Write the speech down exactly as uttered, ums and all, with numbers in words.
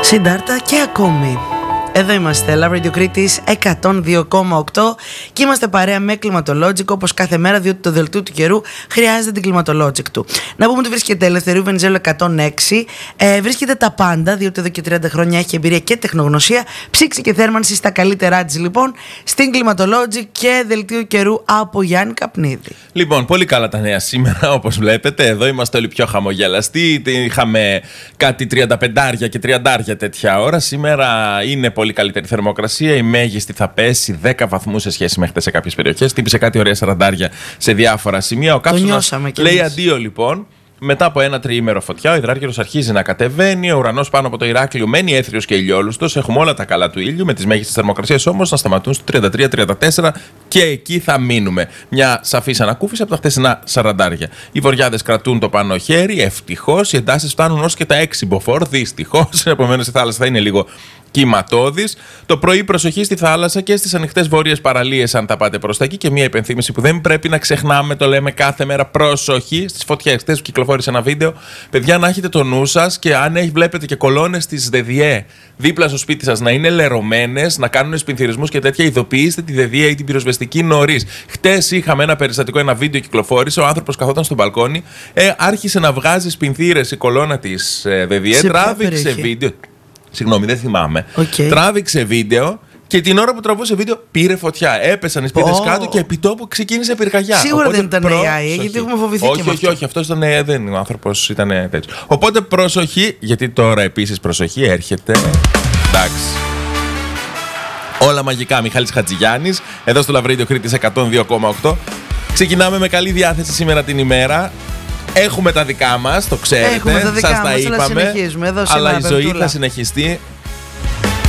Συντάρτα και ακόμη. Εδώ είμαστε, Love Radio Κρήτης εκατόν δύο κόμμα οκτώ και είμαστε παρέα με κλιματολόγικο όπως κάθε μέρα, διότι το δελτίο του καιρού χρειάζεται την κλιματολόγικ του. Να πούμε ότι βρίσκεται Ελευθερίου Βενιζέλου εκατόν έξι, ε, βρίσκεται τα πάντα, διότι εδώ και τριάντα χρόνια έχει εμπειρία και τεχνογνωσία, ψήξη και θέρμανση στα καλύτερά της λοιπόν, στην κλιματολόγικ και δελτίο καιρού από Γιάννη Καπνίδη. Λοιπόν, πολύ καλά τα νέα σήμερα, όπως βλέπετε. Εδώ είμαστε όλοι πιο χαμογελαστοί. Είχαμε κάτι τριάντα πέντε και τριάντα τέτοια ώρα. Σήμερα είναι πολύ καλύτερη θερμοκρασία. Η μέγιστη θα πέσει δέκα βαθμούς σε σχέση με χτες σε κάποιες περιοχές. Τύπησε κάτι ωραία σαραντάρια σε διάφορα σημεία. Ο κάψονας λέει αντίο λοιπόν. Μετά από ένα τριήμερο φωτιά, ο υδράργυρος αρχίζει να κατεβαίνει. Ο ουρανός πάνω από το Ηράκλειο μένει έθριος και ηλιόλουστος. Έχουμε όλα τα καλά του ήλιου, με τις μέγιστες θερμοκρασίες όμως να σταματούν στο τριάντα τρία τριάντα τέσσερα και εκεί θα μείνουμε. Μια σαφής ανακούφιση από τα χτεσινά σαραντάρια. Οι βοριάδες κρατούν το πάνω χέρι, ευτυχώς. Οι εντάσεις φτάνουν ως και τα έξι μποφόρ, δυστυχώς. Επομένως η θάλασσα θα είναι λίγο κυματώδης. Το πρωί προσοχή στη θάλασσα και στις ανοιχτές βόρειες παραλίες, αν τα πάτε προς τα εκεί. Και μια υπενθύμηση που δεν πρέπει να ξεχνάμε, το λέμε κάθε μέρα: προσοχή στις φωτιές. Χτες κυκλοφόρησε ένα βίντεο. Παιδιά, να έχετε το νου σας και αν έχει, βλέπετε και κολόνες της ΔΔΕ δίπλα στο σπίτι σας να είναι λερωμένες, να κάνουν σπινθυρισμούς και τέτοια, ειδοποιήστε τη ΔΔΕ ή την πυροσβεστική νωρίς. Χτες είχαμε ένα περιστατικό, ένα βίντεο κυκλοφόρησε. Ο άνθρωπος καθόταν στο μπαλκόνι, ε, άρχισε να βγάζει σπινθύρες η κολόνα της ε, ΔΔΕ, τράβηξε βίντεο. Συγγνώμη, δεν θυμάμαι. Okay. Τράβηξε βίντεο και την ώρα που τραβούσε βίντεο πήρε φωτιά. Έπεσαν οι σπίτες oh. κάτω και επί τόπου ξεκίνησε πυρκαγιά. Σίγουρα Οπότε, δεν ήταν προσοχή. έι άι, γιατί έχουμε φοβηθεί όχι, και όχι, όχι, αυτός ήταν, δεν, ο άνθρωπος ήταν τέτοιο. Οπότε προσοχή, γιατί τώρα επίσης προσοχή έρχεται. Εντάξει. Όλα μαγικά. Μιχάλης Χατζηγιάννης, εδώ στο Love Radio Κρήτης εκατόν δύο κόμμα οκτώ. Ξεκινάμε με καλή διάθεση σήμερα την ημέρα. Έχουμε τα δικά μας, το ξέρετε, σας τα είπαμε, εδώ αλλά η ζωή θα συνεχιστεί